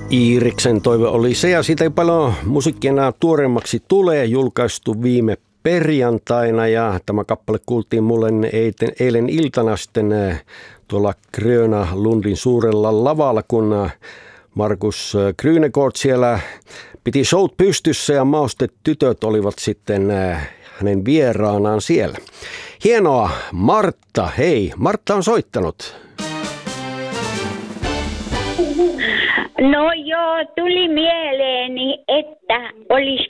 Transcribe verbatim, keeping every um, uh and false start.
Iiriksen toive oli se, ja siitä ei paljon musiikkia enää tuoreemmaksi tulee, julkaistu viime perjantaina, ja tämä kappale kuultiin mulle eilen iltana sitten tuolla Gröna Lundin suurella lavalla, kun Markus Krunegård siellä piti showt pystyssä ja Maustetytöt olivat sitten hänen vieraanaan siellä. Hienoa, Martta, hei, Martta on soittanut. No joo, tuli mieleeni, että olisi